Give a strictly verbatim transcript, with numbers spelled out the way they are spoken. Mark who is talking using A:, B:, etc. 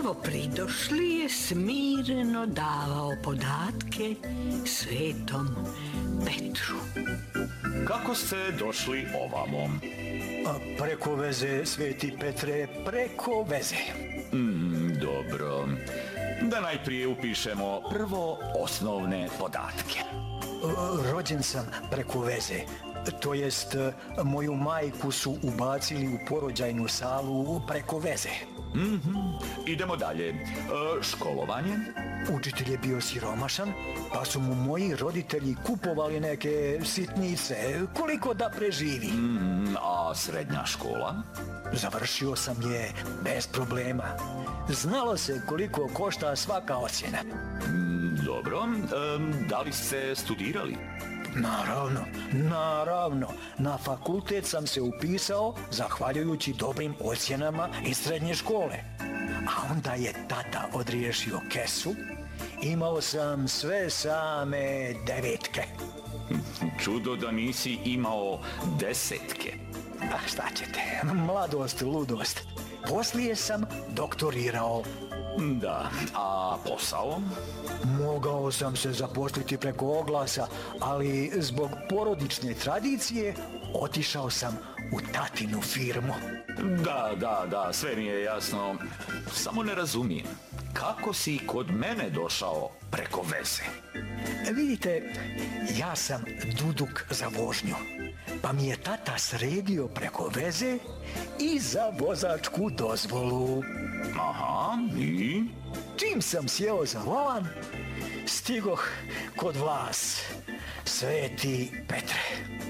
A: Prvo pridošli je smireno davao podatke svetom Petru.
B: Kako ste došli ovamo?
C: A preko veze, sveti Petre, preko veze.
B: Mm, dobro. Da najprije upišemo prvo osnovne podatke.
C: Rođen sam preko veze. To jest, moju majku su ubacili u porođajnu salu preko veze.
B: Mm-hmm. Idemo dalje. E, školovanje?
C: Učitelj je bio siromašan, pa su mu moji roditelji kupovali neke sitnice, koliko da preživi.
B: Mm, a srednja škola?
C: Završio sam je bez problema. Znalo se koliko košta svaka ocjena.
B: Mm, dobro. E, da li ste studirali?
C: Naravno, naravno. Na fakultet sam se upisao zahvaljujući dobrim ocjenama iz srednje škole. A onda je tata odriješio kesu. Imao sam sve same devetke.
B: Čudo da nisi imao desetke.
C: A šta ćete, mladost, ludost. Poslije sam doktorirao.
B: Da, a posao?
C: Mogao sam se zaposliti preko oglasa, ali zbog porodične tradicije otišao sam u tatinu firmu.
B: Da, da, da, sve mi je jasno. Samo ne razumijem. Kako si kod mene došao preko veze?
C: Vidite, ja sam duduk za vožnju, pa mi je tata sredio preko veze i za vozačku dozvolu.
B: Aha, i?
C: Čim sam sjeo za volan, stigoh kod vas, sveti Petre.